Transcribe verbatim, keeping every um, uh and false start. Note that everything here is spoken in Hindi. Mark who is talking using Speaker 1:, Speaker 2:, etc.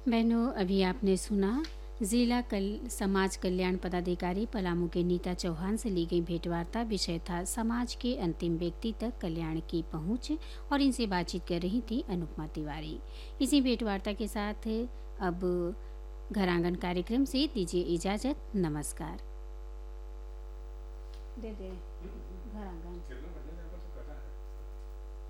Speaker 1: बहनों, अभी आपने सुना जिला कल समाज कल्याण पदाधिकारी पलामू के नीता चौहान से ली गई भेंटवार्ता। विषय था समाज के अंतिम व्यक्ति तक कल्याण की पहुंच और इनसे बातचीत कर रही थी अनुपमा तिवारी। इसी भेंटवार्ता के साथ अब घर आंगन कार्यक्रम से दीजिए इजाजत। नमस्कार। दे दे घर आंगन।